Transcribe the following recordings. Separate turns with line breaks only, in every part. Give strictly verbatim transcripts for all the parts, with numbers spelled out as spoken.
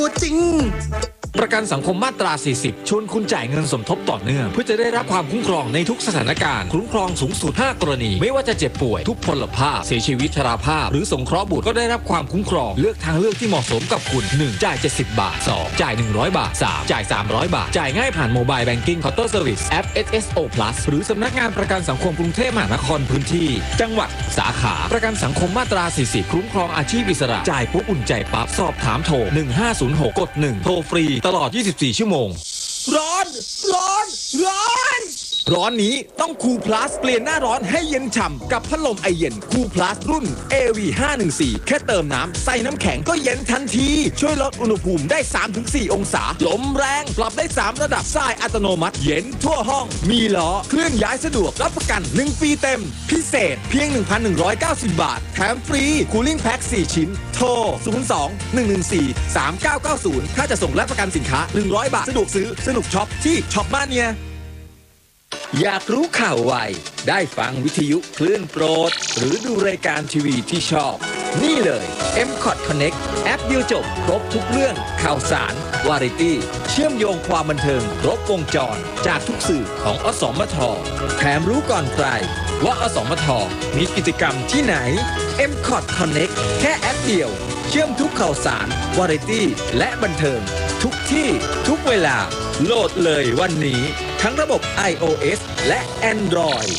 จริงประกันสังคมมาตรา สี่สิบ ชวนคุณจ่ายเงินสมทบต่อเนื่องเพื่อจะได้รับความคุ้มครองในทุกสถานการณ์คุ้มครองสูงสุด ห้ากรณีไม่ว่าจะเจ็บป่วยทุพพลภาพเสียชีวิตชราภาพหรือสงเคราะห์บุตรก็ได้รับความคุ้มครองเลือกทางเลือกที่เหมาะสมกับคุณ หนึ่ง จ่ายเจ็ดสิบบาท สอง จ่ายหนึ่งร้อยบาท สาม จ่ายสามร้อยบาทจ่ายง่ายผ่านโมบายแบงกิ้งเคาน์เตอร์เซอร์วิสแอป เอส เอส โอ Plus หรือสำนักงานประกันสังคมกรุงเทพมหานครพื้นที่จังหวัดสาขาประกันสังคมมาตรา สี่สิบ คุ้มครองอาชีพอิสระจ่ายปุ๊บอุ่นใจปั๊บสอบถามโทรหนึ่งห้าศูนย์หกกดหนึ่งโทรฟรีตลอดยี่สิบสี่ชั่วโมงร้อนร้อนร้อนร้อนนี้ต้องคูลพลัสเปลี่ยนหน้าร้อนให้เย็นฉ่ำกับพัดลมไอเย็นคูลพลัสรุ่น เอ วี ห้าหนึ่งสี่ แค่เติมน้ำใส่น้ำแข็งก็เย็นทันทีช่วยลดอุณหภูมิได้ สามถึงสี่ องศาลมแรงปรับได้สามระดับทรายอัตโนมัติเย็นทั่วห้องมีล้อเคลื่อนย้ายสะดวกรับประกันหนึ่งปีเต็มพิเศษเพียง หนึ่งพันหนึ่งร้อยเก้าสิบ บาทแถมฟรีคูลิ่งแพ็คสี่ชิ้นโทรศูนย์ สอง หนึ่ง หนึ่ง สี่ สาม เก้า เก้า ศูนย์ถ้าจะส่งและประกันสินค้าหนึ่งร้อยบาทสะดวกซื้อสนุกช็อปที่ช็อปมาเนียอยากรู้ข่าวไวได้ฟังวิทยุคลื่นโปรดหรือดูรายการทีวีที่ชอบนี่เลย เอ็ม คอท Connect แอปเดียวจบครบทุกเรื่องข่าวสารวาไรตี้เชื่อมโยงความบันเทิงครบวงจรจากทุกสื่อของอสมทแถมรู้ก่อนใครว่าอสมทมีกิจกรรมที่ไหน เอ็ม คอท Connect แค่แอปเดียวเชื่อมทุกข่าวสารวาไรตี้และบันเทิงทุกที่ทุกเวลาโหลดเลยวันนี้ทั้งระบบ iOS และ Android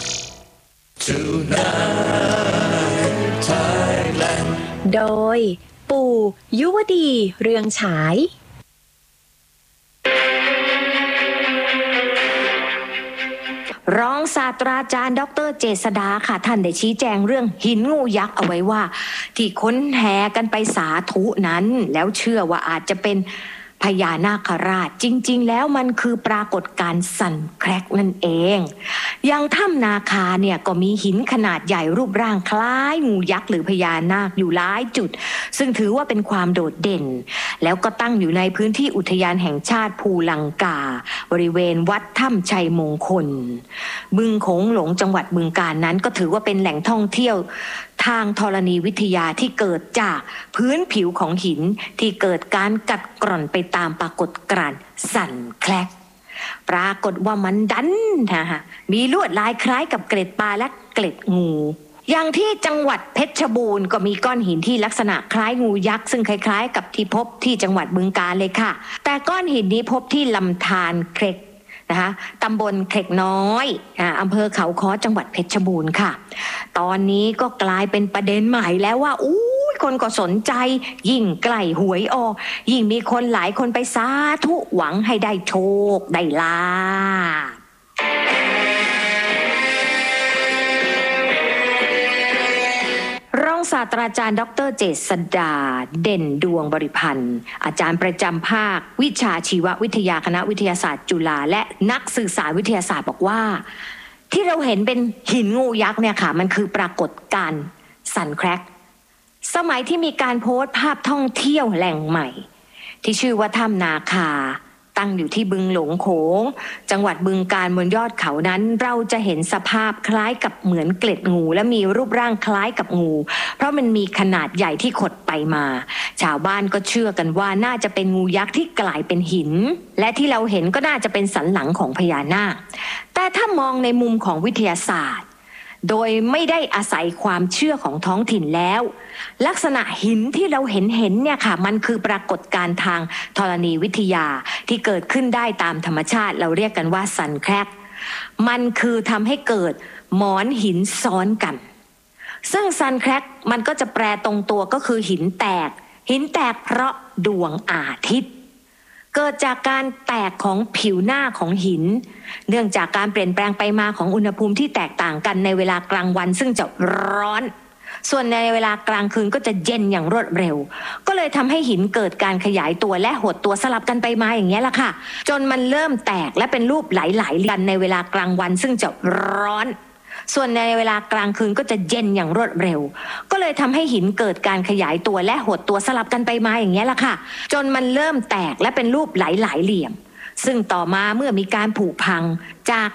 โดยปู่ยุวดีเรืองฉายรองศาสตราจารย์ดรเจษฎาค่ะท่านได้ชี้แจงเรื่องหินงูยักษ์เอาไว้ว่าที่ค้นแห่กันไปสาธุนั้นแล้วเชื่อว่าอาจจะเป็นพญานาคราชจริงๆแล้วมันคือปรากฏการณ์สั่นแครกนั่นเองอย่างถ้ำนาคาเนี่ยก็มีหินขนาดใหญ่รูปร่างคล้ายงูยักษ์หรือพญานาคอยู่หลายจุดซึ่งถือว่าเป็นความโดดเด่นแล้วก็ตั้งอยู่ในพื้นที่อุทยานแห่งชาติภูลังกาบริเวณวัดถ้ำชัยมงคลบึงโขงหลงจังหวัดบึงกาฬนั้นก็ถือว่าเป็นแหล่งท่องเที่ยวทางธรณีวิทยาที่เกิดจากพื้นผิวของหินที่เกิดการกัดกร่อนไปตามปรากฏการณ์สั่นแคลกปรากฏว่ามันดันนะฮะมีลวดลายคล้ายกับเกล็ดปลาและเกล็ดงูอย่างที่จังหวัดเพชรบูรณ์ก็มีก้อนหินที่ลักษณะคล้ายงูยักษ์ซึ่งคล้ายๆกับที่พบที่จังหวัดบึงกาฬเลยค่ะแต่ก้อนหินนี้พบที่ลำธารเคร็กนะคะตำบลเคร็กน้อยอ่าอำเภอเขาค้อจังหวัดเพชรบูรณ์ค่ะตอนนี้ก็กลายเป็นประเด็นใหม่แล้วว่าอู้คนก็สนใจยิ่งใกล้หวยออกยิ่งมีคนหลายคนไปสาธุหวังให้ได้โชคได้ลาภรองศาสตราจารย์ดรเจษฎาเด่นดวงบริพันธ์อาจารย์ประจำภาควิชาชีววิทยาคณะวิทยาศาสตร์จุฬาและนักสื่อสารวิทยาศาสตร์บอกว่าที่เราเห็นเป็นหินงูยักษ์เนี่ยค่ะมันคือปรากฏการณ์สั่นแครกสมัยที่มีการโพสต์ภาพท่องเที่ยวแหล่งใหม่ที่ชื่อว่าถ้ำนาคาตั้งอยู่ที่บึงหลงโขงจังหวัดบึงกาฬบนยอดเขานั้นเราจะเห็นสภาพคล้ายกับเหมือนเกล็ดงูและมีรูปร่างคล้ายกับงูเพราะมันมีขนาดใหญ่ที่ขดไปมาชาวบ้านก็เชื่อกันว่าน่าจะเป็นงูยักษ์ที่กลายเป็นหินและที่เราเห็นก็น่าจะเป็นสันหลังของพญานาคแต่ถ้ามองในมุมของวิทยาศาสตร์โดยไม่ได้อาศัยความเชื่อของท้องถิ่นแล้วลักษณะหินที่เราเห็นเห็นเนี่ยค่ะมันคือปรากฏการณ์ทางธรณีวิทยาที่เกิดขึ้นได้ตามธรรมชาติเราเรียกกันว่าซันแครกมันคือทำให้เกิดหมอนหินซ้อนกันซึ่งซันแครกมันก็จะแปลตรงตัวก็คือหินแตกหินแตกเพราะดวงอาทิตย์เกิดจากการแตกของผิวหน้าของหินเนื่องจากการเปลี่ยนแปลงไปมาของอุณหภูมิที่แตกต่างกันในเวลากลางวันซึ่งจะร้อนส่วนในเวลากลางคืนก็จะเย็นอย่างรวดเร็วก็เลยทำให้หินเกิดการขยายตัวและหดตัวสลับกันไปมาอย่างเงี้ยล่ะค่ะจนมันเริ่มแตกและเป็นรูปหลายๆกันในเวลากลางวันซึ่งจะร้อนส่วนในเวลากลางคืนก็จะเย็นอย่างรวดเร็วก็เลยทำให้หินเกิดการขยายตัวและหดตัวสลับกันไปมาอย่างเงี้ยล่ะค่ะจนมันเริ่มแตกและเป็นรูปหลายๆเหลี่ยมซึ่งต่อมาเมื่อมีการผุพังจาก